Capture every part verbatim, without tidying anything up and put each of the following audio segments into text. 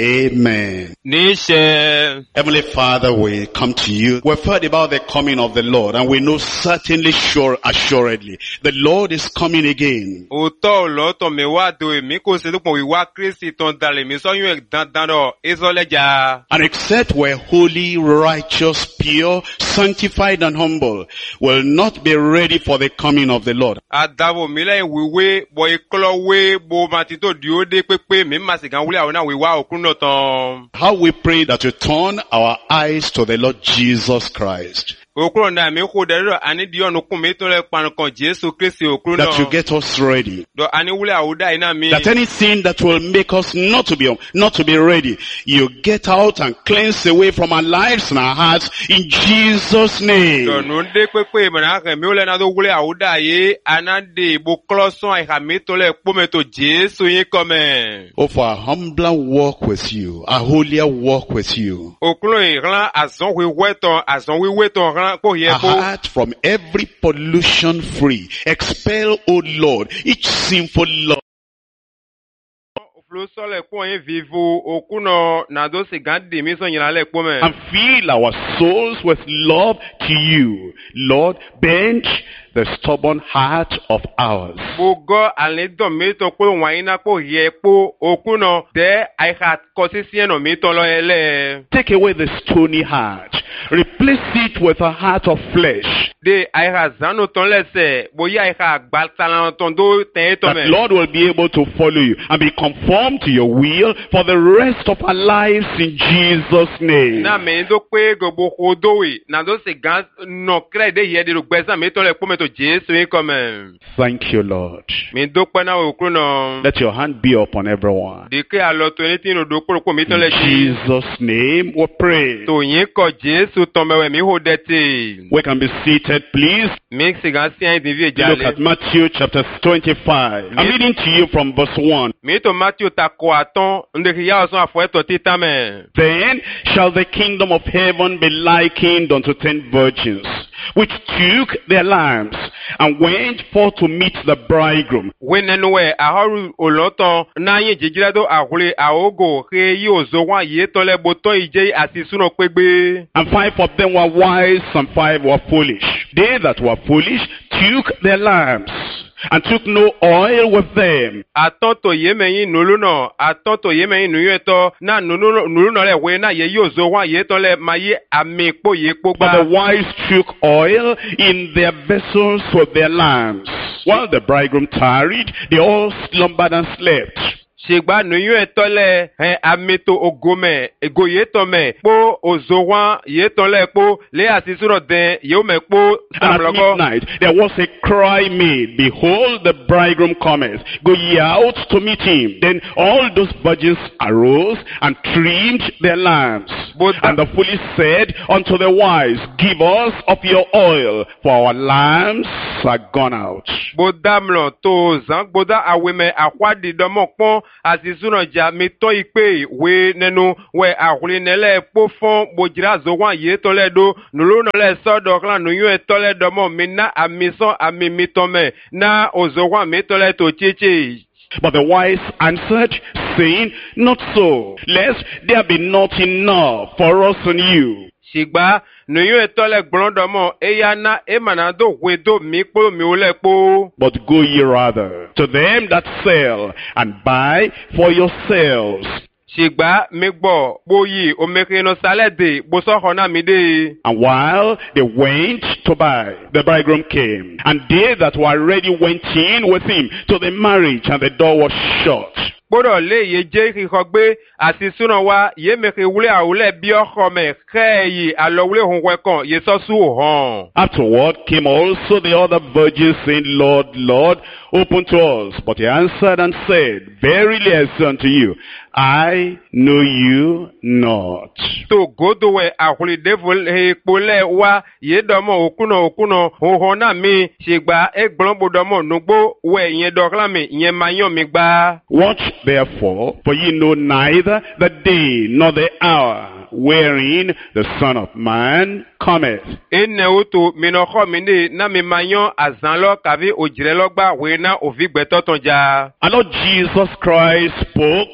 Amen. Nishe. Heavenly Father, we come to you. We've heard about the coming of the Lord, and we know certainly, sure, assuredly, the Lord is coming again. Oto lo to me wa do mi ko se po wi wa Kristi ton dale mi so yun dandan do isoleja. And except we're holy, righteous, pure, sanctified and humble, will not be ready for the coming of the Lord. Adavo mi le wiwe bo iklo we bo matito dio de pepe mi ma se gan wule awon na wi wa okun no ton. How we pray that you turn our eyes to the Lord Jesus Christ. That you get us ready. That anything that will make us not to be not to be ready, you get out and cleanse away from our lives and our hearts in Jesus' name. Oh, for a humbler walk with you, a holier walk with you. A heart from every pollution free. Expel, O Lord, each sinful law. And fill our souls with love to you. Lord, bend the stubborn heart of ours. Take away the stony heart. Replace it with a heart of flesh. That Lord will be able to follow you and be conformed to your will for the rest of our lives in Jesus' name. Thank you, Lord. Let your hand be upon everyone. In Jesus' name we pray. We can be seated, please. Look at Matthew chapter twenty-five. I'm reading to you from verse one. Then shall the kingdom of heaven be likened unto ten virgins, which took their lamps and went forth to meet the bridegroom. And five of them were wise and five were foolish. They that were foolish took their lamps and took no oil with them. But the wise took oil in their vessels with their lamps. While the bridegroom tarried, they all slumbered and slept. Shegba nuyu etole he ameto ogome ego yetome po ozowa yetole po le asisuro den yome po at midnight there was a cry made, behold, the bridegroom cometh, go ye out to meet him. Then all those virgins arose and trimmed their lamps. But and the foolish said unto the wise, give us of your oil, for our lamps are gone out. Bodamlo to zang boda aweme akwadi domokpon asisuno ja mito ipe we nenu we ahuli nele pofon bojira zowan ye toledo nulo nole sodo klan nuyo etole domo mina amison amimitome na ozowan mitole to chichi. But the wise answered, saying, not so, lest there be not enough for us and you. Shigba nuyo etole gbondomo eyana emanado wedo mikpo miulepo. But go ye rather to them that sell and buy for yourselves. Shigba migbo boyi omekeno salede bosohona mide. And while they went to buy, the bridegroom came, and they that were ready went in with him to the marriage, and the door was shut. Bodo le ye je kikogbe asisuna wa ye meke wule awule bi okome kei alowule hunwe kon ye sosu hon. Afterward came also the other virgins, saying, Lord, Lord, open to us. But he answered and said, verily I say unto you, I know you not. To go to where ahuli devil he pole wa ye domo okuno okuno hohona mi shigba egblombo domo nugbo we ye doklami ye mayo migba. Watch therefore, for ye know neither the day nor the hour wherein the Son of Man cometh. Ene utu minocho minde na mi mayo azanlo kavi ojirelogba we na ovigbe totonja. And Lord Jesus Christ spoke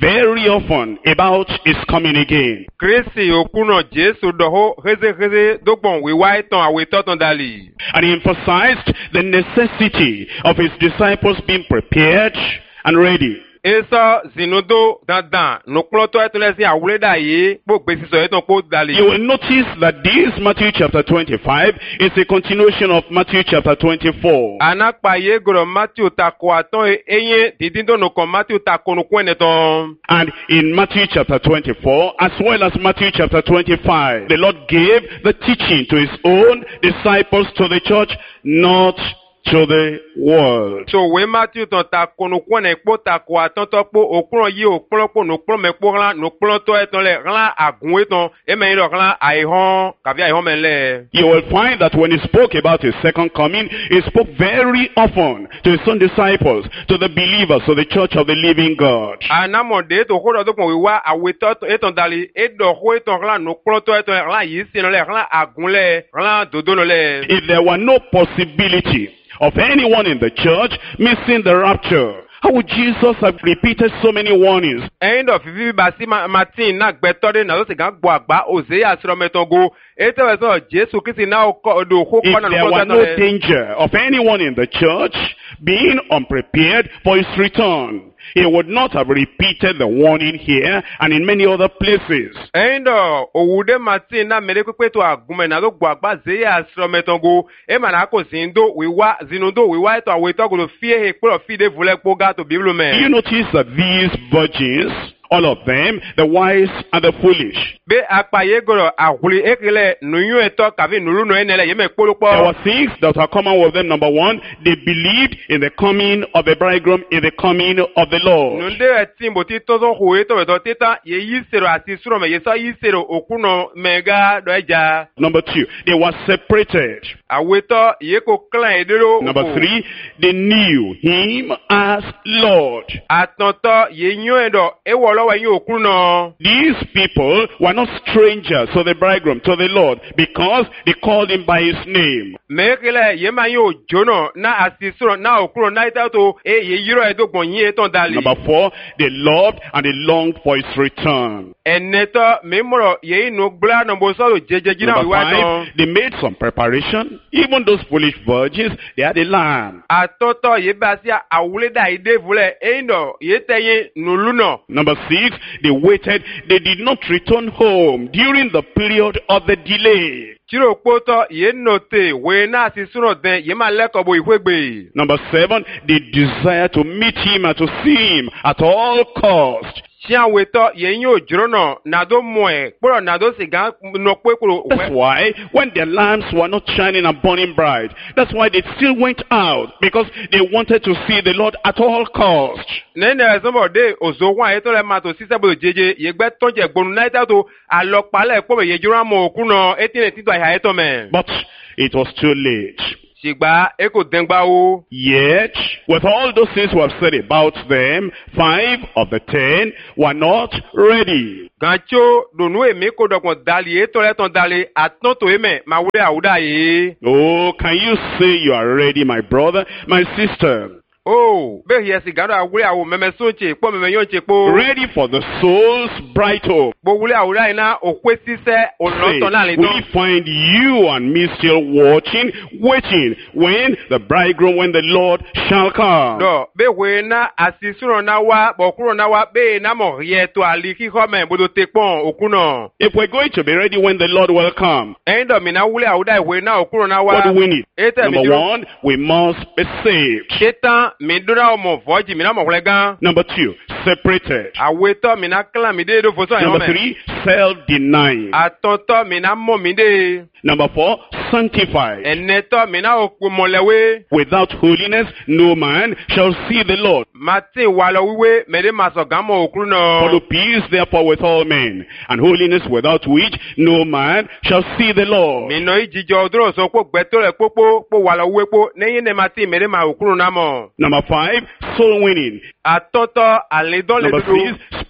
very often about his coming again. Kristi okuna Jesu doho heze heze dokpon wiwa eton awetoton dali. And he emphasized the necessity of his disciples being prepared and ready. Esa zinodo dandan nukloto etolesi awuleda yi gbogbe siso eton po dali. You will notice that this Matthew chapter twenty-five is a continuation of Matthew chapter twenty-four. Anakpaye goro Matthew tako aton eye didindo nukon Matthew tako nukweneton. And in Matthew chapter twenty-four, as well as Matthew chapter twenty-five, the Lord gave the teaching to his own disciples, to the church, not to the world. So we Matthew ton tako nukwene po tako aton to po okron yi okron po nukron me po ran nukron to eton le ran agun eton e me ro ran aihon kabi aihon mele. You will find that when he spoke about his second coming, he spoke very often to his own disciples, to the believers, to the church of the living God. Anamode to ko do pon wi wa aweto eton dali e do ho eton ran nukron to eton ran yi sin le ran agun le ran dodo no le. If there were no possibility of anyone in the church missing the rapture, how would Jesus have repeated so many warnings? End of vivi basi Martin na gbetode na lo se gan gbo agba Hosea siro metongo eto eso Jesu Kristi na o do ho If na there were no danger of anyone in the church being unprepared for his return, he would not have repeated the warning here and in many other places. End of owude Martin na mere pepe to agume na lo gbo agba Hosea siro metongo e ma na ko sindo wiwa zinundo wiwa eto aweto go fie he pe fide vule poga to Bible me. You notice that these virgins, all of them, the wise and the foolish, Be akpaye goro ahuli ekele nuyu eto kavi nuru no enele yeme kpolopo. there were things that are common with them. Number one, they believed in the coming of the bridegroom, in the coming of the Lord. Nunde etimbo ti tozo huwe to weto tita ye yisero ati suro me yesa yisero okuno mega do eja. Number two, they were separated. Aweto yeko klan edero. Number three, they knew him as Lord. Atonto ye nyo edo ewo lowe yin okuno. These people were not strangers to the bridegroom, to the Lord, because they called him by his name. Mekele ye ma yo jono na asisuro na okuno na itato e ye yiro edo gbonyin eton dali. Number four, they loved and they longed for his return. Eneto memoro ye inu gbla no bo so jeje gina Number wiwa five, don. they made some preparation. Even those foolish virgins, they had a lamb. Atoto ye basia awuleda ide vule endo ye teye nuluno. Number six, they waited. They did not return home during the period of the delay. Chiro poto ye note we na asisuno den ye ma leko bo ihwegbe. Number seven, they desire to meet him and to see him at all cost. Chia weto ye nyo jrono nado moe poro nado siga no kwekuro. That's why when their lamps were not shining and burning bright, that's why they still went out, because they wanted to see the Lord at all cost. Nene sombo de ozo wa eto le mato sisebo jeje ye gbe tonje gbonu na itato alopale po ye jura mo okuno etine tito ya eto me. But it was too late. Sigba eko dengba o. Yet, with all those things we have said about them, five of the ten were not ready. Gancho donu eme ko dokon dali eto le ton dali aton to eme ma wure awuda ye. Oh, can you say you are ready, my brother, my sister? Oh, be here sigado awure awo meme sonche po meme yonche po. Ready for the soul's bright hope. Bo wure awuda ina okwe sise oloton la le Will don. we find you and me still watching, waiting, when the bridegroom, when the Lord shall come? Do be we na asisuro na wa bokuro na wa be na mo ye to aliki home bodo tekpon okuno. If we're going to be ready when the Lord will come, Endo mi na wure awuda we na okuro na wa. what do we need? Ete mi Number duro. one, we must be saved. Shetan mi dura omo voji mi na mo gan. Number two, separated. Aweto mi na klan mi de do foso Number home. three, self-denying. Atonto mi na mo mi de. Number four, sanctified. Eneto mi na oku molewe. Without holiness, no man shall see the Lord. Martin walo wiwe mede maso gamo okuru Follow no. peace therefore with all men, and holiness without which no man shall see the Lord. Mi no ijijo duro so po gbeto le popo po walo wiwe po neyin ne Martin mede ma okuru na mo. Number five, soul winning. Atonto aledon le Number dudu. six,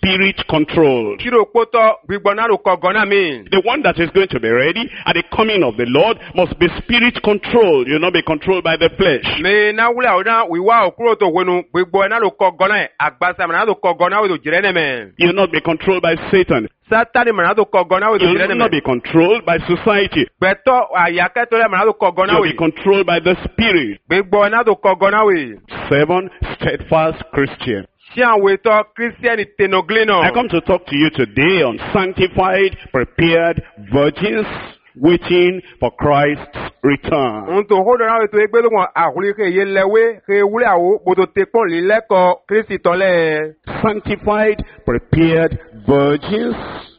spirit controlled. Kiro poto gbígbọ́nà ló kọ gọ́nà mi. The one that is going to be ready at the coming of the Lord must be spirit controlled. You'll not be controlled by the flesh. Mi na wúlẹ̀ àwọn náà wíwá òkúrò tó wẹnu gbígbọ́nà ló kọ gọ́nà ẹ̀ àgbàsá mọ̀nà ló kọ gọ́nà wẹ̀ tó jìrẹ́ nẹ̀mẹ̀. You'll not be controlled by Satan. Sátani mọ̀nà ló kọ gọ́nà wẹ̀ tó jìrẹ́ You'll not nẹ̀mẹ̀. be controlled by society. Gbẹ̀tọ́ àyàkẹ́tọ́ lẹ́ mọ̀nà ló kọ gọ́nà You'll be wẹ̀. controlled by the spirit. Gbígbọ́nà ló kọ gọ́nà wẹ̀. Seven, steadfast Christian. Ṣé àwọn ètò kírísítíẹ̀nì tẹnuglé náà? I come to talk to you today on sanctified, prepared virgins waiting for Christ's return. Ohun tó hó dọ̀nà ètò ẹgbẹ́ lóko àkùlé ké yé lẹ́wé ké wúlẹ̀ àwò bòtò tẹpọ̀n lílẹ́kọ̀ọ́ kírísítì tọ́lẹ̀. Sanctified, prepared virgins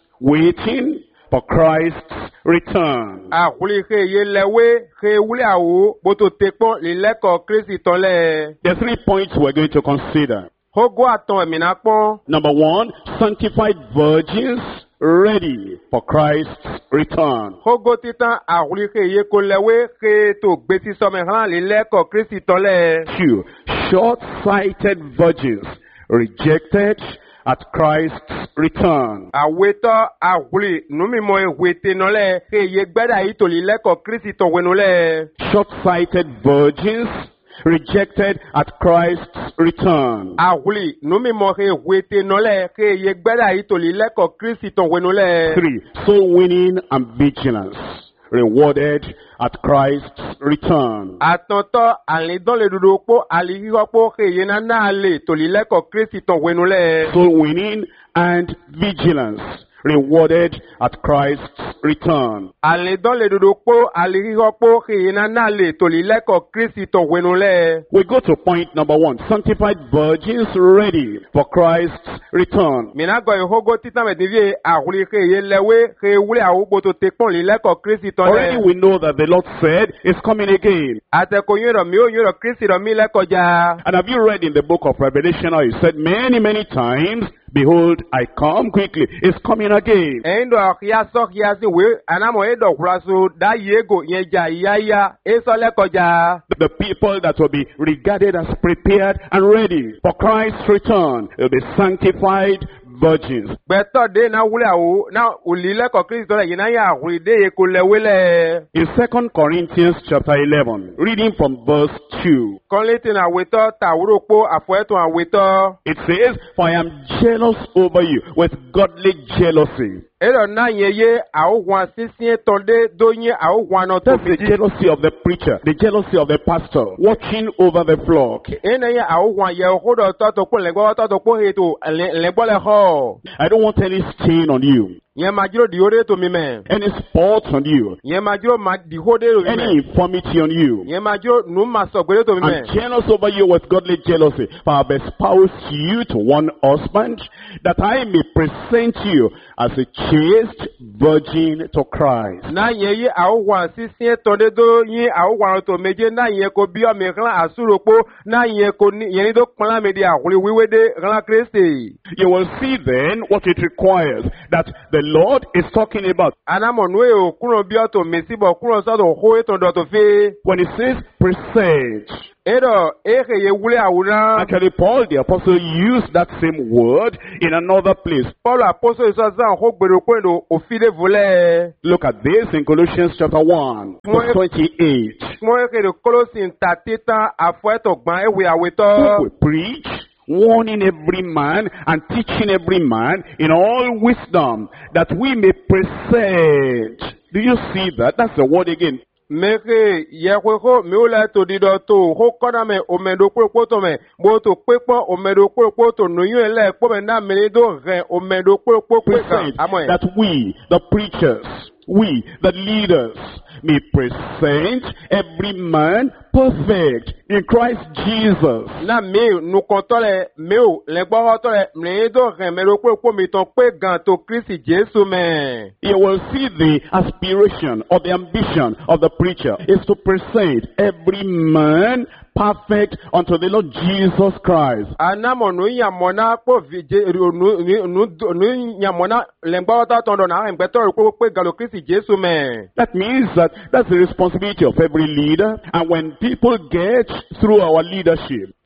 waiting for Christ's return. Àkùlé ké yé lẹ́wé ké wúlẹ̀ àwò bòtò tẹpọ̀n lílẹ́kọ̀ọ́ kírísítì tọ́lẹ̀. There are three points we're going to consider. Hógó àtọ̀ ẹ̀mìnà pọ́n. Number one, sanctified virgins ready for Christ's return. Hógó títàn àkùlé ké yé kó lẹ́wé ké tó gbèsè sọmọ hàn lílẹ́kọ̀ọ́ kírísítì tọ́lẹ̀. Two, short-sighted virgins rejected at Christ's return. Àwetọ́ àkùlé númímọ̀ ìwé tẹnulẹ̀ ké yé gbẹ́dà yìí tó lílẹ́kọ̀ọ́ kírísítì tọ̀wẹ́nulẹ̀. Short-sighted virgins rejected at Christ's return. Àkùlé númímọ̀ ìwé tẹnulẹ̀ ké yé gbẹ́dà yìí tó lílẹ́kọ̀ọ́ kírísítì tọ̀wẹ́nulẹ̀. Three, soul winning and vigilance rewarded at Christ's return. Àtọ̀tọ̀ àlídọ́lẹ̀dòdò pọ̀ àlíhíhọ́pọ̀ kéye náà náà lè tòlílẹ́kọ̀ọ́ kírísítì tọ̀wẹ́nulẹ̀. Soul winning and vigilance rewarded at Christ's return. Àlídọ́lẹ̀dòdò pọ̀ àlíhíhọ́pọ̀ kéye náà náà lè tòlílẹ́kọ̀ọ́ kírísítì tọ̀wẹ́nulẹ̀. We go to point number one, sanctified virgins ready for Christ's return. Mìíràn gọ ìhógó títàn mẹ́tìrì àkùlé kéye lẹ́wé kéye wúlẹ̀ àwògbòtò tẹ̀pọ̀n lílẹ́kọ̀ọ́ kírísítì Already tọ̀lẹ̀. we know that the Lord said is coming again. Àtẹ̀kọ̀ yín rọ̀ mí ó yín rọ̀ kírísítì rọ̀ mí lẹ́kọ̀ọ́jà. And have you read in the book of Revelation how he said many, many times, behold, I come quickly. It's coming again. Ẹ̀yin dọ̀ kíá sọ́ kíá sí wé ànámọ̀ ẹ̀ dọ̀ kúraṣo dá yéego yẹn jà yáyá ẹ̀ sọ́ lẹ́kọ̀ọ́jà. The people that will be regarded as prepared and ready for Christ's return will be sanctified virgins. Gbẹ̀tọ̀ dé náà wúlẹ̀ àwò náà òlìlẹ́kọ̀ọ́ kírísítì tọ́lẹ̀ yìí náà yà àwòrán dé yẹ kó lẹ́wé lẹ̀. In Second Corinthians chapter eleven, reading from verse two, Kọ́létì náà àwètọ́ tàwúrò pọ̀ àfọ̀ẹ́tọ̀ àwètọ́. it says, For I am jealous over you with godly jealousy. Ẹ̀rọ náà yẹ yé àwòrán sísìn tọ́ndé dóyin àwòrán náà tó That's the fi jí. jealousy of the preacher, the jealousy of the pastor, watching over the flock. Ẹ̀nà yẹ àwòrán yẹ ọkọ̀dọ̀ tọ́tọ̀ pọ̀ lẹ́gbọ́ tọ́tọ̀ pọ̀ ètò lẹ́gbọ́lẹ̀ họ. I don't want any stain on you, Yẹn máa jírò dìhóde tó mi mẹ́. any spot on you, Yẹn máa jírò máa dìhóde tó mi any mẹ́. infirmity on you. Yẹn máa jírò nù máa sọ̀gbẹ́lẹ́ tó mi I'm mẹ́. jealous over you with godly jealousy, for I have espoused you to one husband, that I may present you as a chaste virgin to Christ. Náà yẹ yí àwòrán sísìn tọ́ndé dóyin àwòrán tó méje náà yẹ kó bí ọmọ ìkan àsúròpó náà yẹ kó yẹn ní tó pọ́nlá mi di àkùlé wíwédé rán kírísítì. You will see then what it requires that the Lord is talking about. Anamọ̀nù ẹ̀ ò kúrò bí ọ̀tọ̀ mèsìbọ̀ kúrò sọ́dọ̀ hó ètò ọ̀dọ̀ fẹ́. When it says present, Ẹ̀rọ èkè yẹ wúlé àwòrán. actually Paul the apostle used that same word in another place. Paul àpọ́sọ̀ ìsọ̀sán ó gbèrò pé èdò òfìdé volẹ̀. Look at this in Colossians chapter one, verse twenty-eight. Wọ́n èkè dè kólósìn ta títàn àfọ̀ ẹ̀tọ̀ gbọ́n ẹ̀wẹ̀ àwẹ̀tọ́. We preach, warning every man and teaching every man in all wisdom, that we may present. Do you see that? That's the word again. Meke yekwe mi ule to dido to ho kona me omedo kpo to me bo to pepo omedo kpo to no yin le po me na me do re omedo kpo pe kan amoy That we, the preachers, we, the leaders, may present every man perfect in Christ Jesus. na me nu kontole me o le gbo tole me do re me do kpo mi ton pe gan to Kristi Jesu me. You will see the aspiration or the ambition of the preacher is to present every man perfect unto the Lord Jesus Christ. Anamo nu yamona po vije nu nu nu yamona le gbo ta ton do na en beto ko pe gan lo Kristi Jesu me. That means that that's the responsibility of every leader, and when people get through our leadership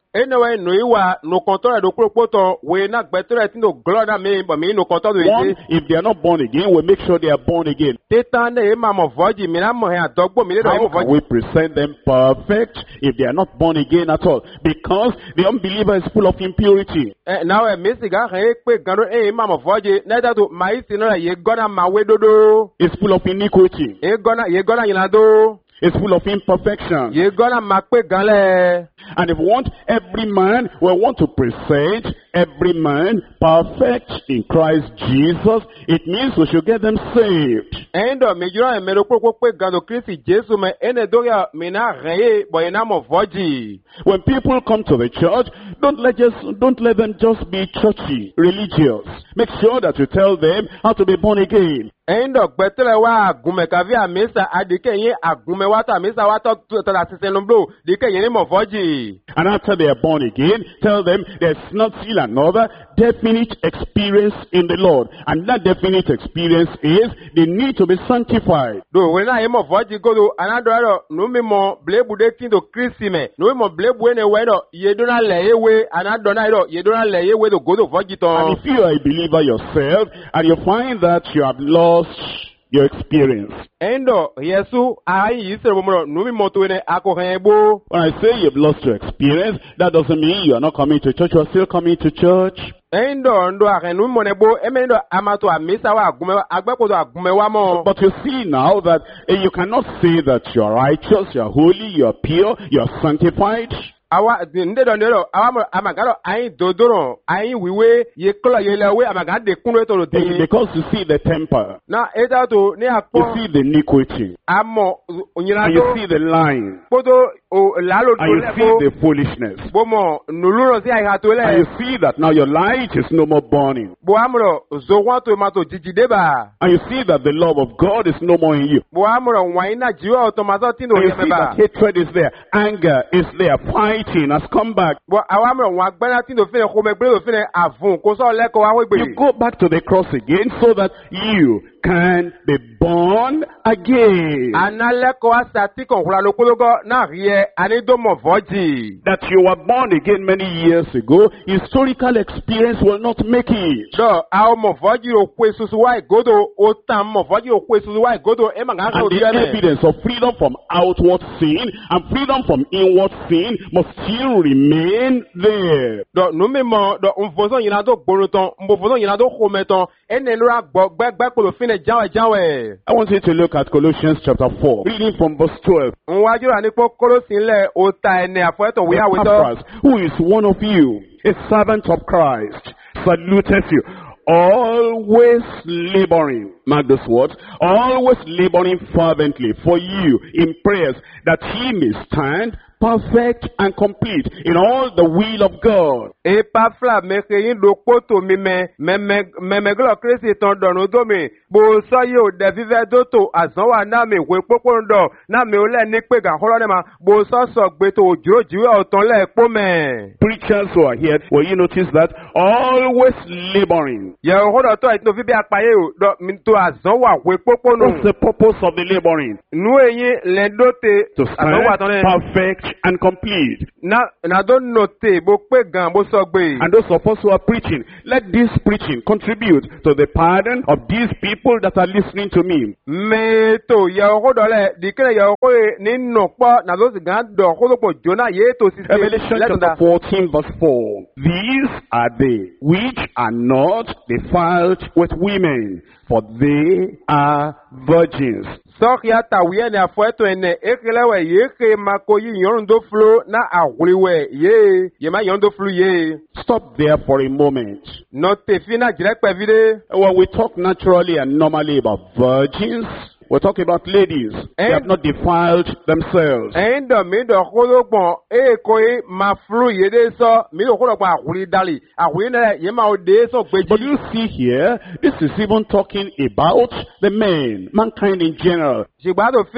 Anyway, no iwa no control do kropoto we na better tin do glory na me but me no control do One, it. if they are not born again, we make sure they are born again. Tetan na e ma mo voji mi na mo he adogbo mi le do How mo can voji. we present them perfect if they are not born again at all? Because the unbeliever is full of impurity. Eh now e mi siga he pe gan do e ma mo voji na da to mai si no ye gona ma we dodo. It's full of iniquity. E gona ye gona yina do. It's full of imperfection. Ye gona ma pe gan le. And if we want every man, we want to present every man perfect in Christ Jesus, it means we should get them saved. Endo me jura e me do popo pe gan do Christ Jesu me ene do ya me na reye bo ina mo voji. When people come to the church, don't let just don't let them just be churchy, religious. Make sure that you tell them how to be born again. Endo gbetere wa agume kavi amisa adike yin agume wa ta amisa wa to to la sisen numbro dike yin mo voji. And after they are born again, tell them there's not still another definite experience in the Lord. And that definite experience is they need to be sanctified. Do we na yin mo voji go do anado ro no mi mo blebu de kin do Christi me no mi mo blebu ene we do ye do na le yewe anado na ro ye do na le yewe do go do voji to. And if you are a believer yourself and you find that you have lost your experience. Endo Yesu ayi yisere mo no mi mo to ene akohan egbo. When I say you've lost your experience, that doesn't mean you are not coming to church. You are still coming to church. Endo ndo akenu mo nebo emendo amato amisa wa agume agbepo do agume wa mo. But you see now that uh, you cannot say that you are righteous, you are holy, you are pure, you are sanctified. Awa nde do nde do awa mo amagaro ayin dodoro ayin wiwe ye kolo ye lewe amagaro de kunu eto do It's de. because you see the temper, Na eta to ni you apo see the iniquity, amo onyina and you do see the lying, podo o lalo and do you see lebo the foolishness. bomo nuluro si ayi to And le you see that now your light is no more burning. bo amro zo wan to ma to jijide ba And you see that the love of God is no more in you. bo amro wan na jiwa to ma so tin o And you ye see ba that hatred is there, anger is there, fighting has come back. bo awa amro wan gbana tin do fine ko me gbe do fine avun ko so le ko wa we You gbe go back to the cross again so that you can be born again. anale ko asati kon hula lo kologo na rie ani do mo voji. That you were born again many years ago, historical experience will not make it. Do awo mo voji o kwe susu wa igodo o tam mo voji o kwe susu wa igodo e ma nga And so the diele. evidence of freedom from outward sin and freedom from inward sin must still remain there. Do no me mo do unfoso yina do gboro ton mbofoso yina do khome ton ene lura gbo gbegbe ko lo fine jawe jawe. I want you to look at Colossians chapter four, reading from verse twelve. Nwaju ra ni po kolosin le o ta ene afoeto we awe to. Epaphras, who is one of you, a servant of Christ, saluteth you, always laboring, mark this word, always laboring fervently for you in prayers, that he may stand perfect and complete in all the will of God. E pa fla me ke yin do poto mi me me me me me glo Kristi ton do no do mi bo so ye o de vive do to azan wa na mi we popo ndo na mi o le ni pe gan holo ne ma bo so so gbe to ojuro jiwe o ton le po me. Preachers who are here, will you notice that? Always laboring. Ye o hodo to ito fi bi apaye o do mi to azan wa we popo no. What's the purpose of the laboring? Nu eyin le do te To azan wa ton stand le. perfect and complete. Na na do note bo pe gan bo so gbe. And those of us who are preaching, let this preaching contribute to the pardon of these people that are listening to me. Me to ye o hodo le dikere ye o ko ni no po na do si gan do ko lo po jona ye to si se. Revelation chapter fourteen verse four. These are they which are not defiled with women, for they are virgins. Sọ́kìá tàwíyẹ́ ni àfọ́ẹ́tọ̀ ẹ̀nẹ̀ ékelẹ́wẹ̀ yìí ké mako yìí yọ̀rùn tó fúló ná àwùríwẹ̀ yéé yìí má yọ̀rùn tó fúlú yéé. Stop there for a moment. Nọ̀tẹ̀ fi náà jìrẹ́ pẹ̀ fídé. When we talk naturally and normally about virgins, we're talking about ladies. They have not defiled themselves. Ẹ̀yin dọ̀ mí dọ̀ kóló gbọ̀n èèkó yìí máa fúlú yìí dé sọ mí dọ̀ kóló gbọ̀n àwùrí dalì àwùrí náà yìí máa dé sọ But gbèjì. you see here, this is even talking about the men, mankind in general. Ṣùgbọ́n tó fẹ́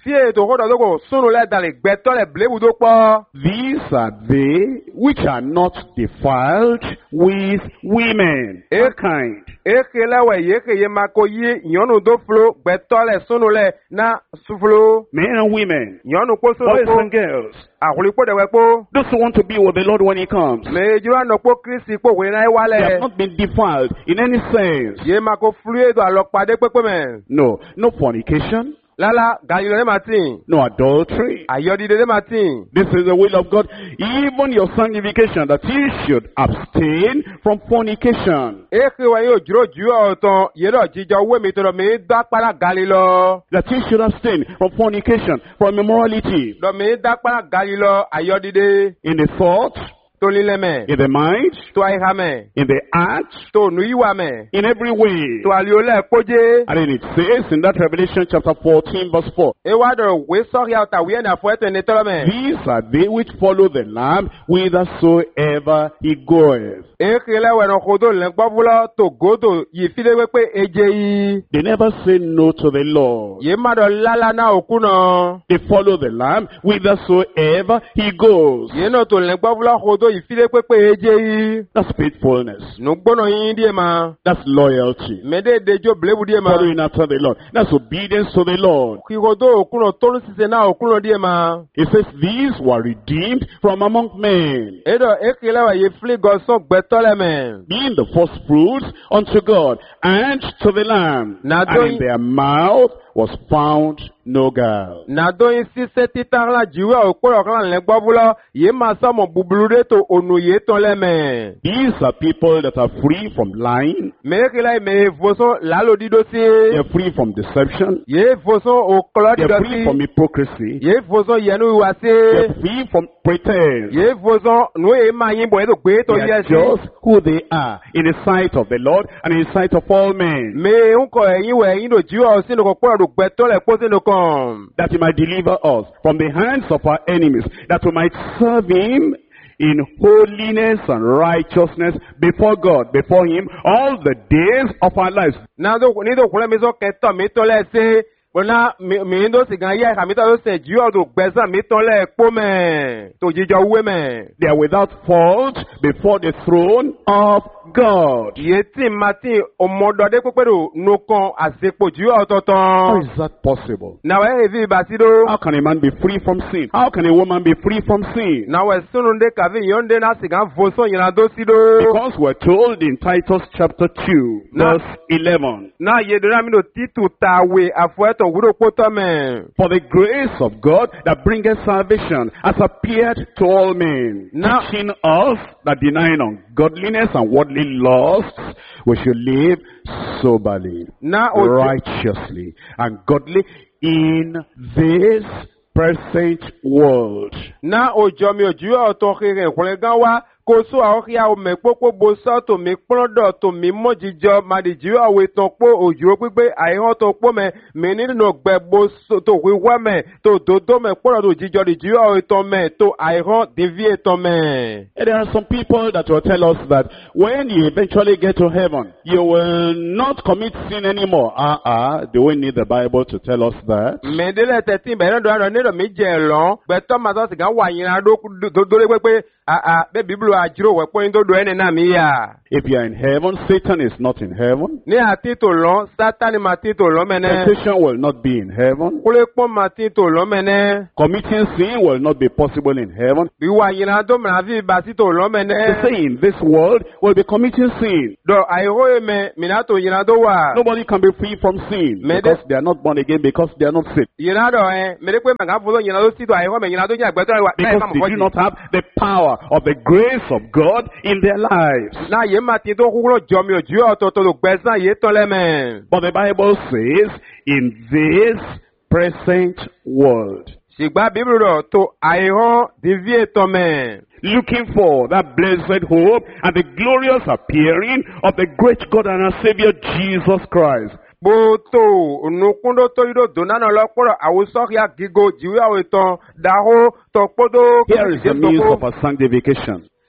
fie to hodo go sunu le dale gbeto le blebu do po. These are they which are not defiled with women. A kind. Ekele we yeke ye makoyi nyonu do flo gbeto le sunu le na suflo. Men and women. Nyonu ko sunu Boys ko. and girls. Ahuli po de we po. Those who want to be with the Lord when He comes. Me jura no po Kristi po we na They wale. have not been defiled in any sense. Ye mako flu do alopade pepe men. No. No fornication. Lala galilo le matin. No adultery. Ayodi de matin. This is the will of God. Even your sanctification, that ye should abstain from fornication. Eke wa yo juro ju oton ye do jijo we mi to do mi da para galilo. That ye should abstain from fornication, from immorality. Do mi da para galilo ayodi de. In the thought, To lileme. in the mind, To aihame. in the act, To nuiwame. in every way. To aliole koje. And then it says in that Revelation chapter fourteen verse four, Ewa do we sorry out a we na fo eto ni tolome. these are they which follow the Lamb whithersoever he goeth. Ekele we no kodo le gbobulo to godo yi file we pe ejeyi. They never say no to the Lord. Ye ma do lala na okuno. They follow the Lamb whithersoever he goes. Ye no to le gbobulo kodo yi file pe pe ejeyi. That's faithfulness. No gbono yin die ma. That's loyalty. Mede dejo blebu die ma. Following after the Lord. That's obedience to the Lord. Ki kodo okuno tolu sise na okuno die ma. It says these were redeemed from among men, Edo ekele we ye fili go so gbetole men. being the first fruits unto God and to the Lamb. Now And don't- in their mouth was found no guile. Na do yin sise titan la jiwe okoro kan le gbobulo ye ma so mo bubulude to onu ye ton le men. These are people that are free from lying. Me ekele me voso lalo dido si. They're free from deception. Ye voso okolo They're dido free from si. hypocrisy. Ye voso yenu iwa They're si. free from pretense. Ye voso nu e ma yin bo e to gbe to They are ye si. just who they are in the sight of the Lord and in the sight of all men. Me unko eyin we eyin do jiwo sinu ko poro do gbeto le po sinu kan. That he might deliver us from the hands of our enemies, that we might serve him in holiness and righteousness before God, before him, all the days of our lives. Na do ni do kule mi so keto mi to le se. Bona mi mi ndo sigan ye ka mi to se jiwo do gbesan mi to le po me. To jijo we me. They are without fault before the throne of God. Ye ti mati omodode pepedo no kan asepo jiwo How ototon. is that possible? Na we evi basido. How can a man be free from sin? How can a woman be free from sin? Na we sununde kavi yonde na sigan voso yana do sido. Because we're told in Titus chapter two, No. verse eleven, Na ye do na mi do titu tawe afueto wuro poto me. for the grace of God that bringeth salvation has appeared to all men, Now- teaching us that denying ungodliness and worldly lusts, we should live soberly, Na ojo. righteously, and godly in this present world. Na ojo mi oju oton kire nkule gan wa ko so ahokia o me popo bo so to mi plodo to mi mojijo madiji awe ton po ojo pipe aiho to po me mi ni no gbe bo so to wiwa me to dodo me poro do jijo diji awe ton me to aiho devie ton me. And there are some people that will tell us that when you eventually get to heaven, you will not commit sin anymore. Uh-uh, do we need the Bible to tell us that? Me de le thirteen be no do no ni do mi je lon gbe to ma so sigan wa yin do do do pepe ah ah be biblu ajiro we po ndo do ene na mi ya. If you are in heaven, Satan is not in heaven. Ni ati to lon Satan ma ti to lon mene. Temptation will not be in heaven. Kule pon ma ti to lon mene. Committing sin will not be possible in heaven. Bi wa yin do ma vi ba ti to lon They mene. say in this world will be committing sin. Do ai ho me mi na to yin do wa. Nobody can be free from sin Me because de- they are not born again, because they are not saved. Yin do eh me de pe ma ga fo yin do si to ai ho me yin do yin agbe to wa. Because they do not have the power of the grace of God in their lives. Na ye ma ti to kuro jo mi oju ototo lo gbesan ye ton le me. But the Bible says, in this present world, Sigba biblu do to ai ho devie ton me. looking for that blessed hope and the glorious appearing of the great God and our Savior Jesus Christ. Boto nukundo to ido donana lokoro awusokia gigo jiwe aweton daho tokpodo. Here is the means of our sanctification.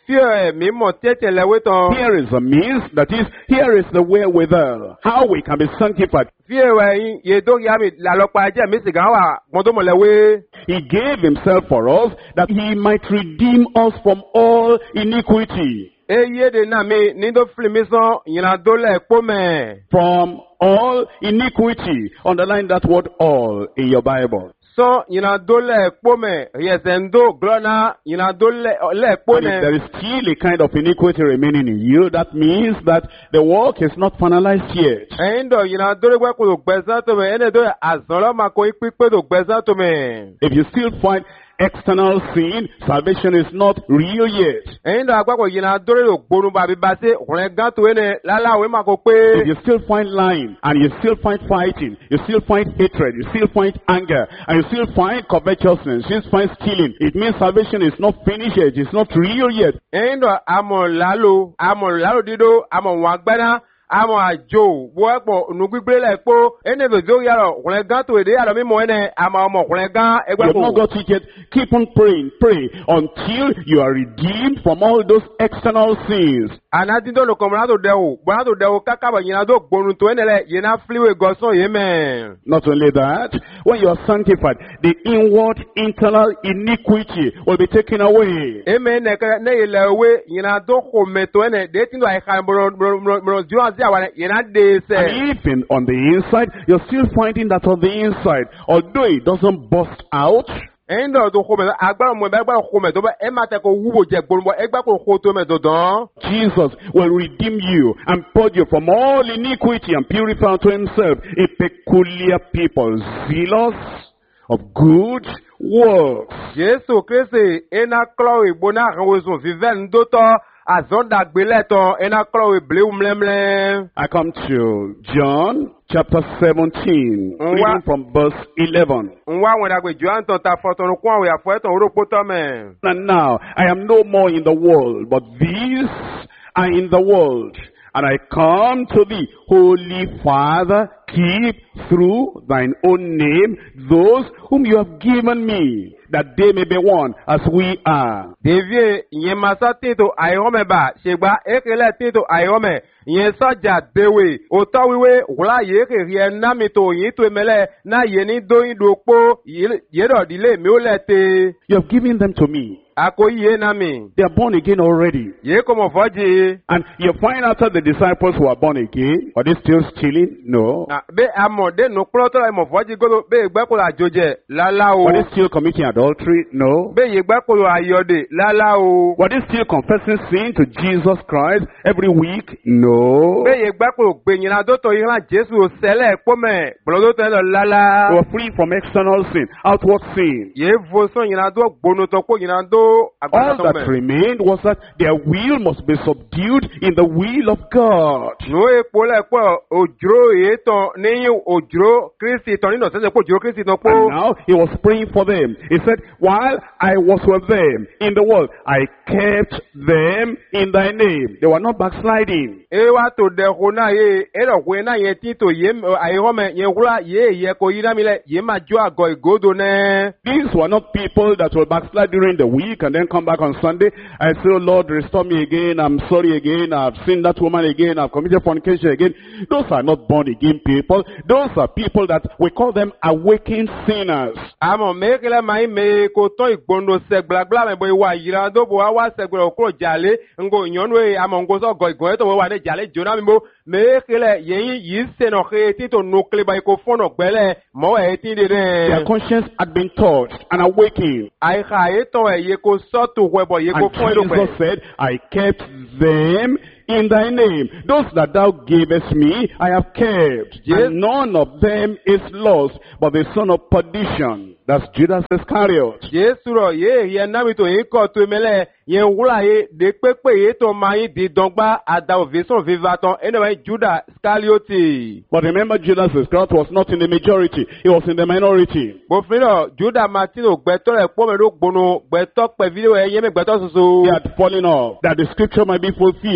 fear mi mo tete le weton. Here is the means, that is, here is the wherewithal, how we can be sanctified. Fear we ye do ya mi la lo pa je mi sigan wa mo do mo le we. He gave himself for us that he might redeem us from all iniquity. Eye de na mi ni do flimison yina do le po me. From all iniquity. Underline that word all in your Bible. So yina do le po me yesendo glona yina do le le po And if ne. there is still a kind of iniquity remaining in you, that means that the work is not finalized yet. Endo yina do le gbe ko gbesa to me ene do azon lo ma ko ipipe do gbesa to me. If you still find external sin, salvation is not real yet. Endo agbapo yina do le gbonu ba bi ba se okunrin gan to ene lala we ma ko If pe. you still find lying, and you still find fighting, you still find hatred, you still find anger, and you still find covetousness, you still find stealing, it means salvation is not finished yet, it's not real yet. Endo amo lalo amo lalo dido amo wagbana amo ajo wo epo nugbigbe le po ene be zo yaro okunrin gan to ede yaro mi mo ene amo omo okunrin gan You egbe have not ko. got it yet. Keep on praying, pray until you are redeemed from all those external sins. Anati do no komra to dewo bona to dewo kaka ba yina do gbonu to ene le yina fliwe goson yemen. Not only that, when you are sanctified, the inward internal iniquity will be taken away. Eme ne ka ne ile we yina do ko meto ene de tin do ai kan bro bro bro ju an si awa yina de se. And if in, on the inside, you're still finding that on the inside, although it doesn't burst out, Endo do ko me agbara mo be agbara ko me to ba e ma te ko wuwo je gbonu bo e gba ko ko to me dodan. Jesus will redeem you and purge you from all iniquity and purify unto himself a peculiar people, zealous of good works. Jesu Christi ena klowe bona kan wo so vive ndo to azonda gbele to ena klowe ble umlemle. I come to John chapter seventeen, reading from verse eleven. Nwa won dagbe Joan ton ta foton kun awe afo eton oropo to me. And now I am no more in the world, but these are in the world. And I come to thee, Holy Father, keep through thine own name those whom you have given me, that they may be one as we are. Devie yen masa tito ayome ba segba ekele tito ayome yen soja dewe oto wiwe wula ye ke rie na mi to yin to emele na ye ni do yin do po ye do dile mi o lete. You have given them to me. Ako ye na mi. They are born again already. Ye komo foji. And you find out that the disciples who are born again, are they still stealing? No. Na be amode no kloto e mo foji go be gbe ko la joje lala o. Are they still committing adultery? No. Be ye gbe ko ayode lala o. Were they still confessing sin to Jesus Christ every week? No. Be ye gbe ko gbe yin na do to yin Jesu o sele po me blodo to lo lala. They were free from external sin, outward sin. Ye voson yin na do gbonu to po yin na do. All that remained was that their will must be subdued in the will of God. No epo le po ojro eton ni ojro Kristi ton ni no se po ojro Kristi no po. And now he was praying for them. He said, while I was with them in the world, I kept them in thy name. They were not backsliding. E wa to de ko na ye e ro ko na ye ti to ye ai ho me ye wura ye ye ko yira mi le ye ma jo ago igodo ne. These were not people that will backslide during the week and then come back on Sunday and say, oh Lord, restore me again. I'm sorry again. I've seen that woman again. I've committed fornication again. Those are not born again people. Those are people that we call them awakened sinners. Amo me kele mai me ko to igbondo se gbagba me boy wa yira do bo wa se gboro kuro jale ngo nyonu e amo ngo so go go to wa ne jale jona mi mo me kele yin yi se no ke ti to no kle ba ko fono gbele mo e ti de Their de. conscience had been touched and awakened. Ai kha e to e ye ko so to we bo ye ko And fon do Jesus pe. said, I kept them in thy name. Those that thou gavest me, I have kept. Yes. And none of them is lost, but the son of perdition. That's Judas Iscariot. Jesu ro ye ye na mi to yin ko to mele yen wula ye de pepe ye to ma yin di dongba ada oveson vivaton anyway Judas Iscariot. But remember, Judas Iscariot was not in the majority. He was in the minority. Bo fino Judas Martino gbeto le po me lo gbonu gbeto pe video e ye me gbeto soso. He had fallen off, that the scripture might be fulfilled. E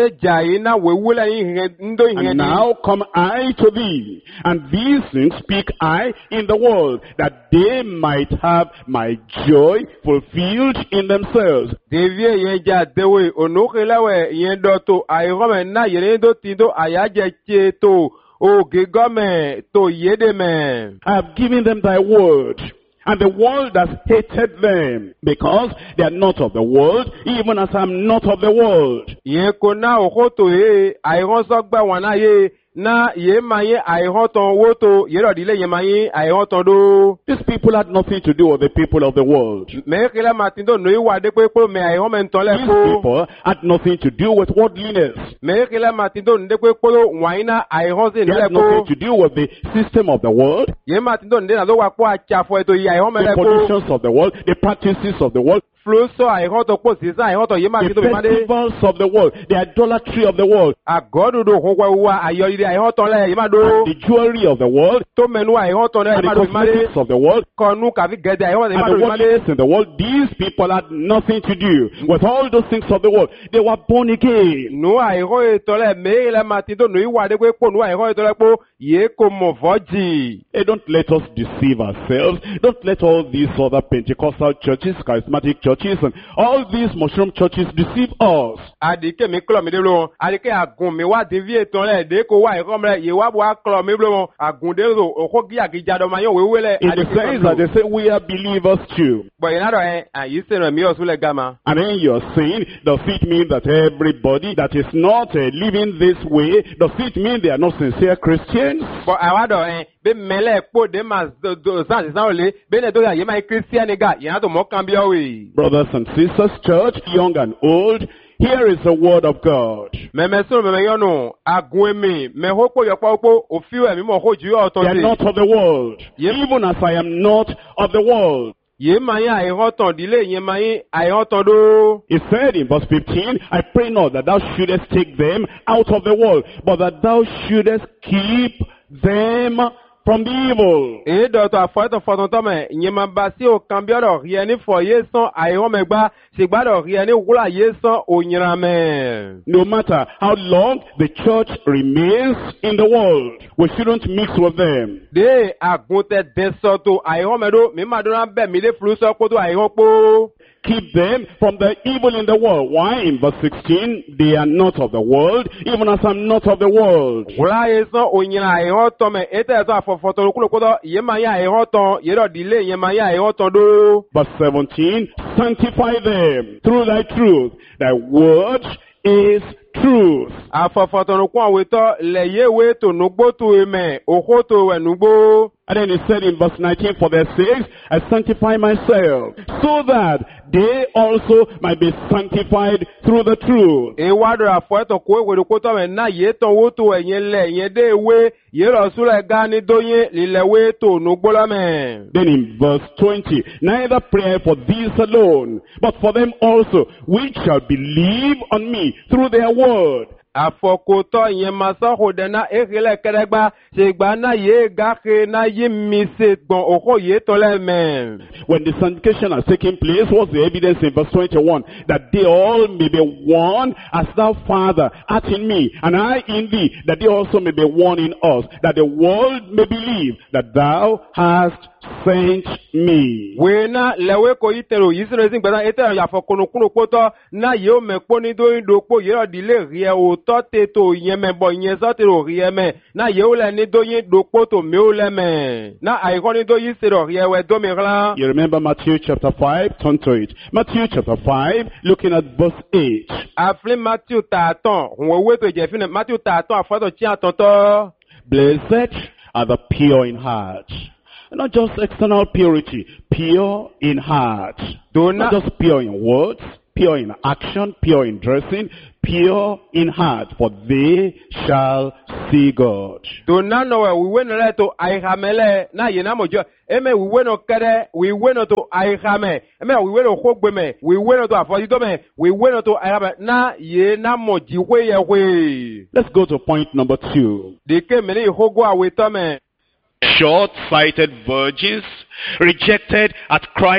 ye jai na wewula ihe ndo ihe And di. now come I to thee, and these things speak I in the world, that they might have my joy fulfilled in themselves. Devie ye ja dewe onokelewe ye doto ayome na yere do tindo ayaje cheto o gegome to yedeme. I have given them thy word, and the world has hated them, because they are not of the world, even as I am not of the world. Ye kona okoto ye ayon sogba wana ye na ye maye ayon woto ye rodile ye maye ayon do. These people had nothing to do with the people of the world. Me kele matindo no iwa de pe po me ayon men ton le These ko. people had nothing to do with worldliness. Me kele matindo nde pe po waina ayon se They le had ko. nothing to do with the system of the world, Ye matindo nde na lo wa po achafo eto ye ayon men the le ko. conditions of the world, the practices of the world, Flo so ayon to po si sa ayon to ye the matindo be made. festivals of the world, the idolatry of the world, Agodo do ho wa wa ayo ide ayon to le ye ma do. the jewelry of the world, To menu ayon to le and ye ma the do made. cosmetics of the world, Konu ka fi gede ayon ye and ma the do made. worldliness in the world. These people had nothing to do with all those things of the world. They were born again. Nu ayon eto le me le matindo no iwa de pe po nu ayon eto le po ye ko mo voji. Hey, don't let us deceive ourselves. Don't let all these other Pentecostal churches, charismatic churches, and all these mushroom churches deceive us. Adike mi klo mi de lo adike agun mi wa de vie ton le de ko wa iko mre ye wa bo aklo mi blo agun de ro oko gi agija do ma yo wewe le In the sense that they say we are believers too. bo ina do eh ayi se no mi o sule gama. And then you're saying, does it mean that everybody that is not uh, living this way, does it mean they are not sincere Christians? Bo awa do eh be mele po de ma do san san ole be ne do ya ye ma Christian ga ye na to mo kan bi o we. Brothers and sisters, church, young and old, here is the word of God. Me me so me me yo no agun mi me ho po yo po po o fi we mi mo ho ju yo ton They are se. not of the world, Yep. even as I am not of the world. Ye ma ye ayon ton dile ye ma ye ayon ton do. He said in verse fifteen, I pray not that thou shouldest take them out of the world, but that thou shouldest keep them from the evil. E do to afo to fo ton me yin ma ba si o kan bi oro ri eni fo ye san ayon me gba se gba do ri eni wula ye san o yinra me. No matter how long the church remains in the world, we shouldn't mix with them. De agun te de so to ayon me do mi ma do na be mi le flu so ko to ayon po. Keep them from the evil in the world. Why? In verse sixteen, they are not of the world, even as I'm not of the world. Wula ye san o yinra ayon to me e te to afo fo to kulo ko to ye ma ya ayon ton ye do dile ye ma ya ayon ton do. Verse seventeen, sanctify them through thy truth. Thy word is truth. Afo fo to ko we to le ye we to nugbo to eme o ko to we nugbo. And then he said in verse nineteen, for their sakes I sanctify myself, so that they also might be sanctified through the truth. E wa do afo to ko we ko to me na ye ton wo to eyin le yen de we ye ro su le ga ni do yin lile we to nugbo la me. Then in verse twenty, neither pray for these alone, but for them also, which shall believe on me through their word. Afokoto yen masa hode na ekele kedegba se gba na ye gake na ye mi se gbon oko ye to le me. When the sanctification has taken place, what's the evidence in verse twenty-one? That they all may be one as thou, Father, art in me, and I in thee, that they also may be one in us, that the world may believe that thou hast sent me. We na lewe ko itero yisere zin gba etero ya fokono kuno poto na ye o me po ni do ndo po ye odi le rie o to te to yen me bo yen so te ro rie me na ye o le ni do yin do poto me o le me na ai ko ni do yisere rie we do me ran. You remember Matthew chapter five? Turn to it. Matthew chapter five, looking at verse eight. Afle Matthew ta ton wo we to je fine Matthew ta ton afoto chi atonto. Blessed are the pure in heart. Not just external purity, pure in heart. Not just pure in words, pure in action, pure in dressing, pure in heart, for they shall see God. Do na no we we no to ai hamele na ye na mojo eme we we no kere we we no to ai hame eme we we no khogbe me we we no to afodi do me we we no to ai hame na ye na moji we ye we. Let's go to point number two. De ke me le hogo awe to me. Short-sighted virgins rejected at Christ's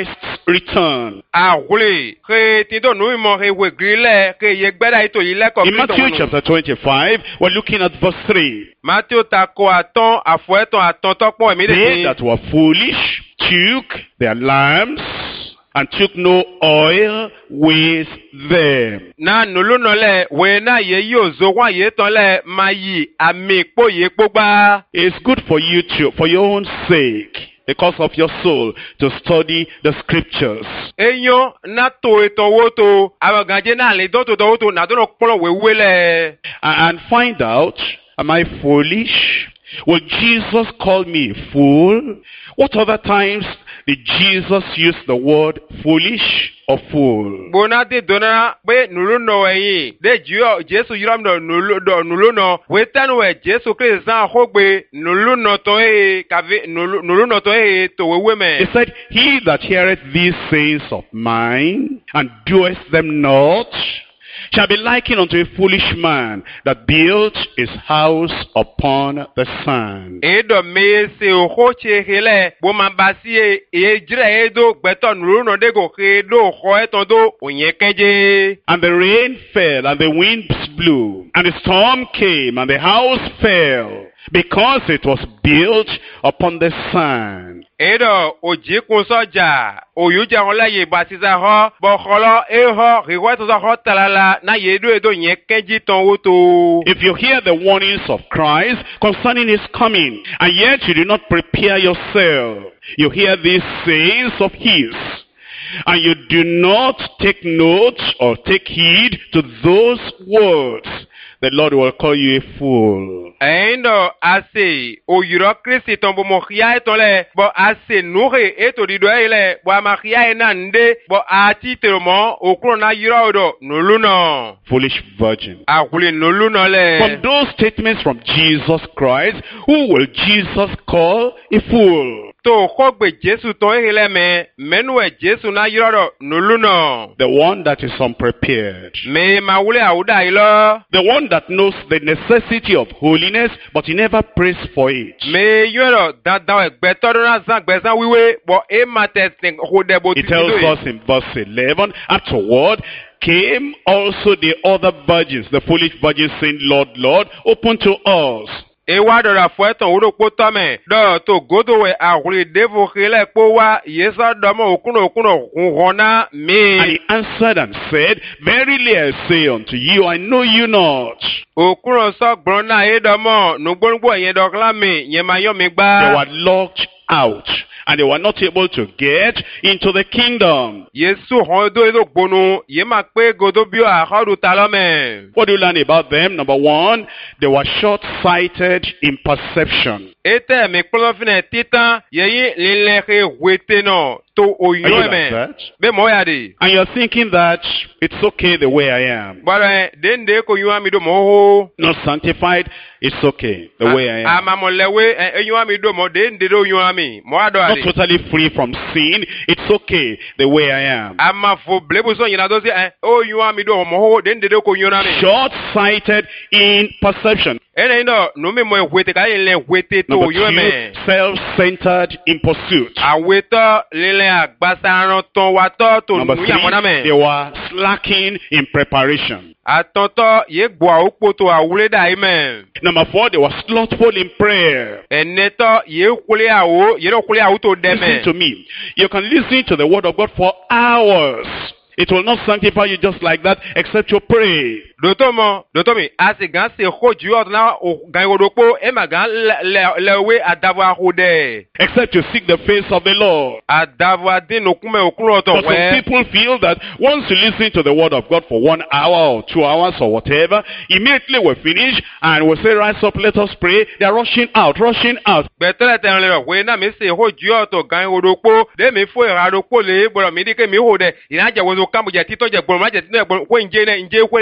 return. Ahule, ke tindo nui mo he we grile, ke ye gbeda ito ile ko. In Matthew chapter twenty-five, we're looking at verse three. Matthew tako aton, afueton aton tokpo They immediately. that were foolish took their lamps and took no oil with them. Na nulu no le, we na ye yo zo wa ye ton le, ma yi, ami po ye po ba. It's good for you to, for your own sake, because of your soul, to study the scriptures. Enyo, na to eto woto, awaganje na le do to do woto, na do no kpolo we we le. And find out, am I foolish? Will Jesus call me a fool? What other times did Jesus use the word foolish or fool? Bona de dona, we nulu no we, de jiyo, Jesu yuram do nulu do nulu no, we tan we Jesu Christ san hogbe, nulu no to e, kave, nulu, nulu no to e, to we He women. said, he that heareth these sayings of mine, and doeth them not, shall be likened unto a foolish man that built his house upon the sand. Edo me se oho che hele, bo mambasi e, e jire edo, beto nulu no de go ke do, ho eton do, unye kenje. And the rain fell, and the winds blew, and the storm came, and the house fell, because it was built upon the sand. Edo, oji kun soja, oyuja hola ye basiza ho, bo holo e ho, riwa to ho talala, na ye do edo nye kenji ton woto. If you hear the warnings of Christ concerning his coming, and yet you do not prepare yourself, you hear these sayings of his, and you do not take note or take heed to those words, the Lord will call you a fool. Endo ase, oyuro Kristi ton bo mokhia etole, bo ase noure eto dido ele, bo amakhia enande, bo ati teromo, okro na yiro odo, nuluno. Foolish virgin. Akule nuluno le. From those statements from Jesus Christ, who will Jesus call a fool? To kogbe Jesu ton ele me, menwe Jesu na yiro odo, nuluno. The one that is unprepared. Me mawule auda ilo. The one that knows the necessity of holiness, but he never prays for it. Me yoro da da egbeto do na san gbesan wiwe, bo e matesting hode bo It ti tells us in verse eleven, afterward came also the other virgins, the foolish virgins, saying, Lord, Lord, open to us. Ewa do la fueton uro po tome, do to godo we ahuli devo khile po wa, yesa domo okuno okuno hona And me. he answered and said, verily I say unto you, I know you not. Okuno so brona e domo, nugbonugbo yen dokla me, yen mayo me They gba. were locked out, and they were not able to get into the kingdom. Yesu hondo edo gbonu, yen ma pe godo bio a hodu talome. What do you learn about them? Number one, they were short-sighted in perception. Ete me klofine titan, yeyi lileke wete no, to Are you oyo like me. that? Be moya di. And you're thinking that it's okay the way I am. Bara den de ko yuwa mi do moho. Not sanctified, it's okay the way I am. Ama mo lewe e yuwa mi do mo den de do yuwa mi. Mo ado Not ade. totally free from sin, it's okay the way I am. Ama fo blebu so yina do se eh o yuwa mi do moho den de do ko yuwa mi. Short-sighted in perception. Ene ndo no me mo wete ka le wete to Number yuwa two, me. self-centered in pursuit. Aweto lele agbasaran ton wa to to Number nu ya mo na three, they me. were slacking in preparation. Atonto ye gbo a opo to awule da ime. Number four, they were slothful in prayer. Eneto ye kule awo, ye no kule awo to Listen deme. to me. You can listen to the word of God for hours. It will not sanctify you just like that, except you pray. Dotomo, dotomi, asi gan se hoju ot na o gan odopo e ma gan le lewe adava hode. Except you seek the face of the Lord. Adava din okume okuro to But some we. people feel that once you listen to the word of God for one hour or two hours or whatever, immediately we finish and we say, rise up, let us pray. They are rushing out, rushing out. Betele ten le we na mi se hoju ot gan odopo de mi fo iradopo le boro mi dike mi hode. Ina je wo kambo je tito je gboro ma je tito je gboro ko nje ne nje ko ye ma na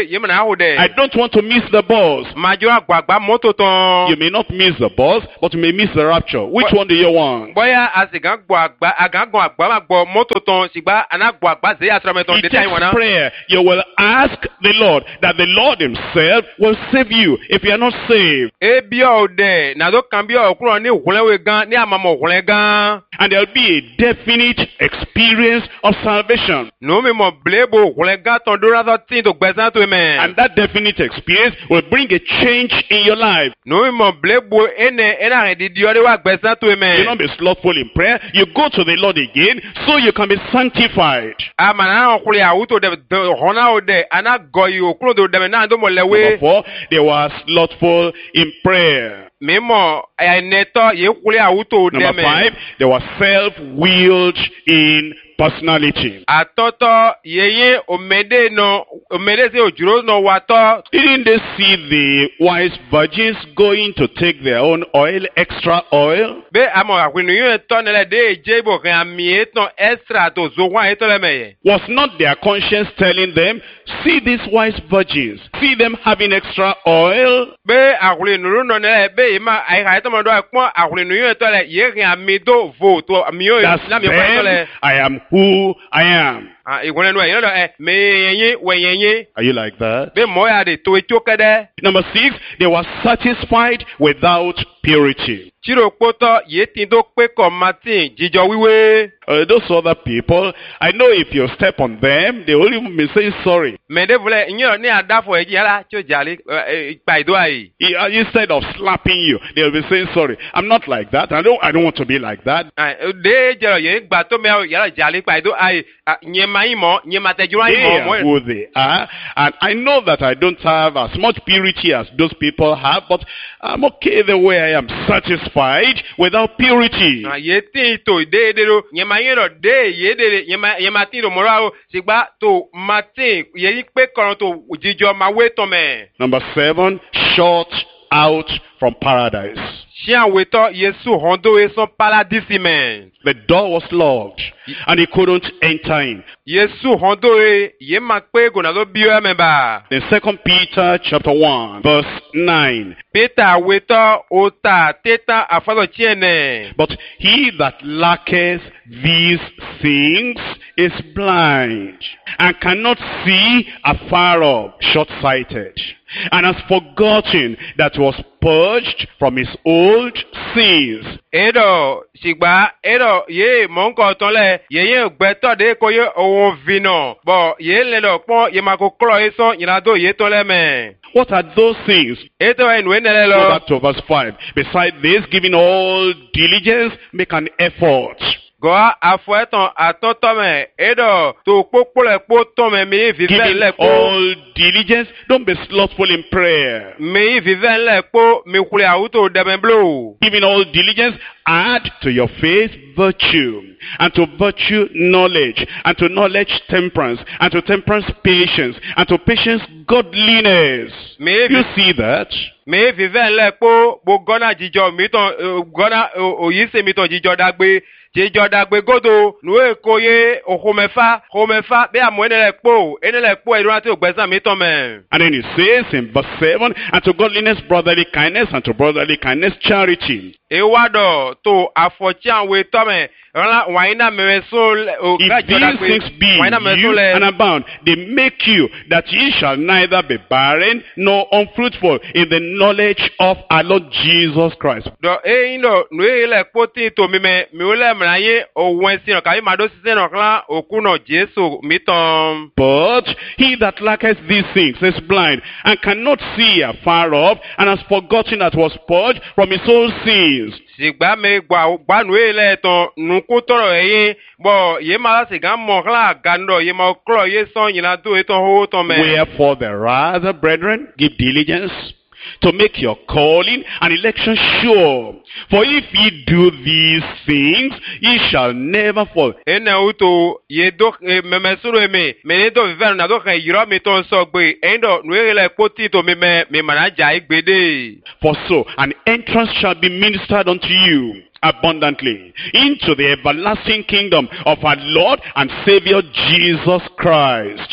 ho de. I don't want to miss the bus. Majo agbagba moto ton. You may not miss the bus, but you may miss the rapture. Which But- one do you want? Boya asigan gbo agba agan gun agba ma gbo moto ton sigba ana gbo agba ze asra meton It de tai takes wona. prayer. You will ask the Lord that the Lord himself will save you if you are not saved. E bi o de na do kan bi o kuro ni hunlewe gan ni amamo hunle gan. And there will be a definite experience of salvation. No mi mo blebo hunle gan ton do rather tin to gbezan to me. And that definite experience will bring a change in your life. No mi mo blebo ene ena re di di ore wa gbezan to me. You not be slothful in prayer. You go to the Lord again so you can be sanctified. Amana okule awuto de hona o de ana goyi okuro do de na do mo Number lewe. four, they were slothful in prayer. Mimo eneto ye kule awuto de Number me. five, they were self-willed in personality. Atoto yeye omede no omede se ojuro no wato. Didn't they see the wise virgins going to take their own oil, extra oil? Be amo akwinu yo to nele de jebo kan ami eton extra to zo wan eton le meye. Was not their conscience telling them, see these wise virgins, see them having extra oil? Be akwinu no nele be ma ai ha eton mo do pon akwinu yo to le ye kan ami do vo to ami yo That's na mi pa to le. them, I am who I am. Ah igwon no e no e me yenye we yenye. Are you like that? Be mo ya de to echokede. Number six, they were satisfied without purity. Chiro poto ye tin do pe ko Martin jijo wiwe. Uh, those other people, I know if you step on them, they will even be saying sorry. Me de vule nyo ni adafo e yara cho jali pa ido ai. I- uh, Instead of slapping you, they will be saying sorry. I'm not like that. I don't. I don't want to be like that. Ah de jero ye gba to me yara jali pa ido ai nye mai mo nye mate jura They mo are mo. who they are, and I know that I don't have as much purity as those people have, but I'm okay the way I am, satisfied without purity. Ah ye tin to de de ro nye mai ro de ye de nye ma ye matin ro mo ra o sigba to Martin ye pe koran to jijo ma we to me. Number seven, shut out from paradise. Si awe to Yesu hondo e son paradisi men. The door was locked, and he couldn't enter in. Yesu hondo e ye ma pe go na lo bi o me ba. In Second Peter chapter one, verse nine, Peter awe to o ta teta afalo tiene. but he that lacketh these things is blind, and cannot see afar off, short-sighted, and has forgotten that was purged from his old sins. Edo sigba edo ye monko ton le ye ye gbeto de ko ye ohun vino bo ye le lo pon ye ma ko kro e son yin do ye ton le me. What are those things? Eto en we nele Go lo. back to verse five. Besides this, giving all diligence, make an effort. Go afo eton atoto me edo to popo le po ton me mi vive Giving le po. all diligence, don't be slothful in prayer. Mi vive le po mi kule auto de me blo. Giving all diligence, add to your faith virtue, and to virtue knowledge, and to knowledge temperance, and to temperance patience, and to patience godliness. Mi You see that? mi vive le po bo gona jijo mi ton gona oyi se mi ton jijo dagbe jijo dagbe godo nu e ko ye oho mefa ho mefa be amo ene le po ene le po irun ati ogbesan mi ton me. And then it says in verse seven, and to godliness brotherly kindness, and to brotherly kindness charity. E wado to afochi anwe to me ran waina me so o If gajo these dagbe things be waina me in so you and le abound, they make you that ye shall neither be barren nor unfruitful in the knowledge of our Lord Jesus Christ. do e ndo nu e le po tin to mi me mi o le mraye o wen sin ka ma do sisen no klan okuno Jesu mi ton. But he that lacketh these things is blind, and cannot see afar off, and has forgotten that was purged from his old sins. Sigba me gba gba nu e le ton nu ko toro eyin bo ye ma la siga mo klan gando ye ma kro ye son yin la do e ton ho ton me. Wherefore the rather, brethren, give diligence to make your calling and election sure. For if ye do these things, ye shall never fall. Ene uto ye do me me suru me me do viver na do kan yiro mi ton so gbe endo nu e le poti to me me me manaja igbede. For so an entrance shall be ministered unto you abundantly into the everlasting kingdom of our Lord and Savior Jesus Christ.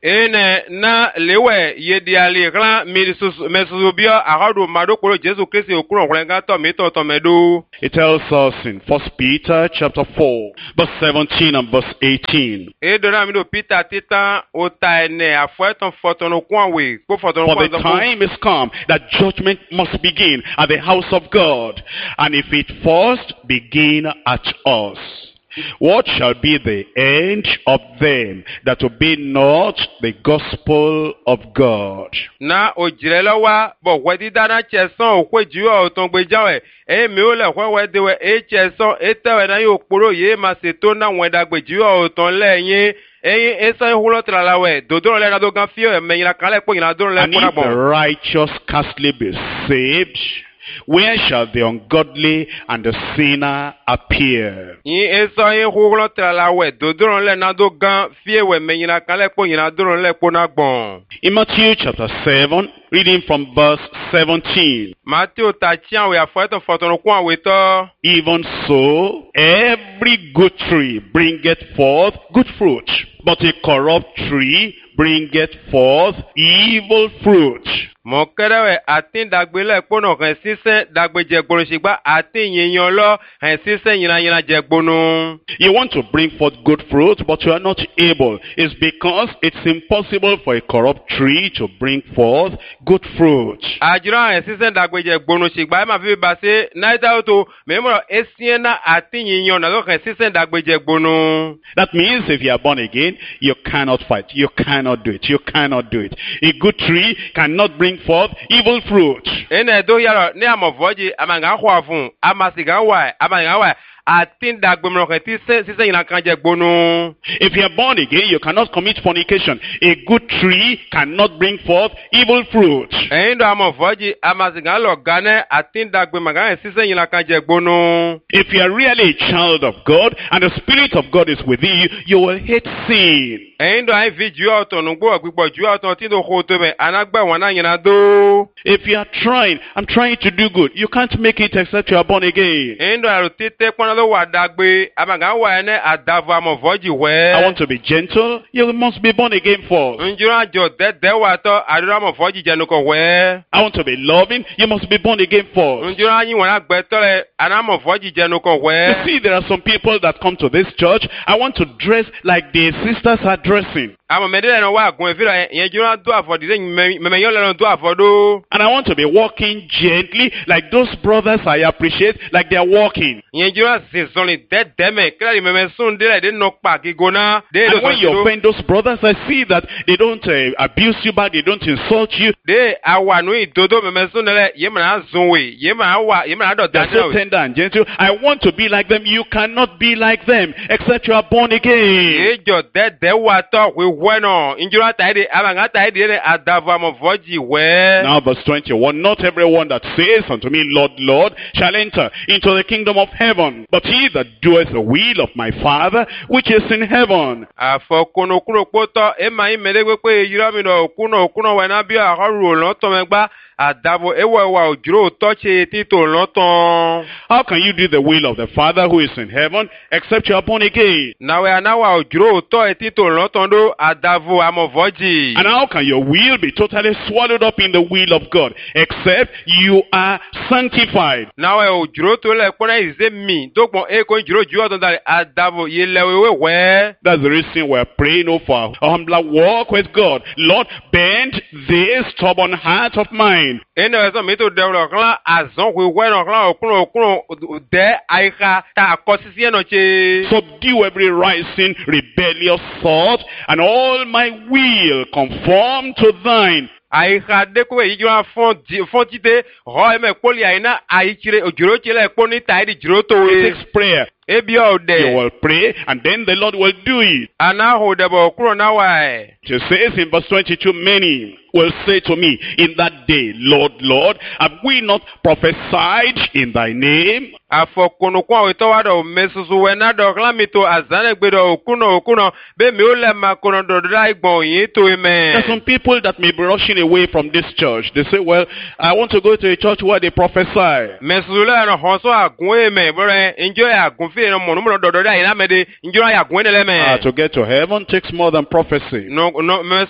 ene na lewe yediali kla mesubio ahadu madokoro Jesu Kristi okuro kwenga to mi to to medu. It tells us in First Peter chapter four, verse seventeen and verse eighteen. E dona mi do Peter tita ota ene afueton fotono kwanwe ko fotono For the time is come that judgment must begin at the house of God, and if it first begin at us, what shall be the end of them that obey not the gospel of God? Na ojirela wa bo wedi dana cheson okweju o ton gbejawe e mi o le hwewe dewe e cheson e tewe na yo poro ye ma se to na won dagbeju o ton leyin eyin esa hulo tralawe dodo le na do gan fio e me yin kan le po yin do le And if the righteous scarcely be saved, where shall the ungodly and the sinner appear? Yin esa yin hulo tralawe dodo le na do gan fie we me yin kan le po yin do le po na gbon. In Matthew chapter seven, reading from verse seventeen. Matthew tachian we afueton fotono kwanwe to. Even so, every good tree bringeth forth good fruit, but a corrupt tree bringeth forth evil fruit. Mo kerewe atin dagbele pono kan sise dagbeje gboro sigba atin yiyan lo han sise yina yina je gbonu. You want to bring forth good fruit, but you are not able. It's because it's impossible for a corrupt tree to bring forth good fruit. Ajira han sise dagbeje gbonu sigba ma fi ba se naita to memo esiena atin yiyan na lo kan sise dagbeje gbonu. That means if you are born again, you cannot fight. You cannot do it. You cannot do it. A good tree cannot bring forth evil fruit. Ene do yaro ne amovoji amanga hwa fun amasiga wa amanga wa atin dagbemro kan ti se se yin kan je gbonu. If you are born again, you cannot commit fornication. A good tree cannot bring forth evil fruit. Eyin do amovoji amasiga lo gane atin dagbemaga se se yin kan je gbonu. If you are really a child of God and the Spirit of God is within you, you will hate sin. Eyin do ai vi ju oton gbo gbigbo ju oton ti do ko to be anagba won na yin do. If you are trying, I'm trying to do good, you can't make it except you are born again. Eyin do aro tete pon lo wa dagbe amanga wa ene adavu amovoji we. I want to be gentle, you must be born again first. Njura jo de de wa to adura amovoji jenu ko we. I want to be loving, you must be born again first. Njura yin won agbe tole anamovoji jenu ko we. You see, there are some people that come to this church, I want to dress like the sisters are dressing. Amo medele no wa gun efiro yen jura do afodi me me yo le do afodo. And I want to be walking gently like those brothers I appreciate, like they are walking. Yen jura se only dead them clearly me soon de de no pa gigona de. And when you offend those brothers, I see that they don't uh, abuse you back, they don't insult you. De awa no idodo me soon le ye ma zunwe ye ma wa ye ma do They're so tender and gentle. I want to be like them. You cannot be like them except you are born again. Ejo de de wa to we bueno injura taide abanga taide adavu amovoji we. Now verse twenty-one, not everyone that says unto me, Lord, Lord, shall enter into the kingdom of heaven, but he that doeth the will of my Father which is in heaven. Afokono kuno poto ema imelegwe pe yira mi no kuno kuno we na bi aharu lo to megba adavo ewa ewa ojuro toche tito loton. How can you do the will of the Father who is in heaven except you are born again? Nawe anawa ojuro to tito loton do adavo amovoji. And how can your will be totally swallowed up in the will of God except you are sanctified? Nawe ojuro to le pona ize mi dokpon e ko ojuro ju odon dare adavo yelewewe we. That's the reason we're praying oh, for a humbler walk with God. Lord, bend this stubborn heart of mine. Ene weso mi to dewo klan azon we we no klan okun okun de aika ta akosisi enoche. Subdue every rising rebellious thought, and all my will conform to thine. Aika deko yi jura fon fon tite ho eme poli aina aichire ojuro chile poni taidi juro to we. It takes prayer. Ebi o de. You will pray, and then the Lord will do it. Ana ho debo kuro na wai. It says in verse twenty-two, many will say to me in that day, Lord, Lord, have we not prophesied in thy name? Afokono kwa wetowa do mesusu wena do klamito azane gbedo okuno okuno be mi ole makono do dai gbon yin to ime. There are some people that may be rushing away from this church. They say, well, I want to go to a church where they prophesy. Mesusu le no honso agun eme bore enjoy agun fi no mono mono do do dai na mede enjoy agun ele me. Uh, to get to heaven takes more than prophecy. No no